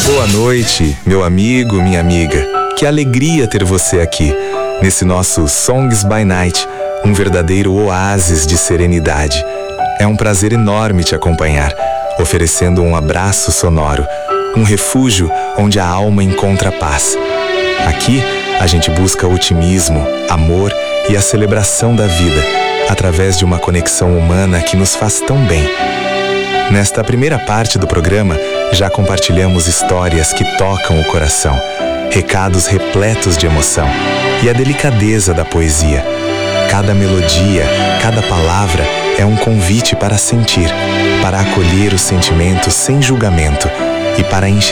Boa noite, meu amigo, minha amiga. Que alegria ter você aqui, nesse nosso Songs by Night, um verdadeiro oásis de serenidade. É um prazer enorme te acompanhar, oferecendo um abraço sonoro, um refúgio onde a alma encontra paz. Aqui, a gente busca otimismo, amor e a celebração da vida, através de uma conexão humana que nos faz tão bem. Nesta primeira parte do programa, já compartilhamos histórias que tocam o coração, recados repletos de emoção e a delicadeza da poesia. Cada melodia, cada palavra é um convite para sentir, para acolher os sentimentos sem julgamento e para enxergar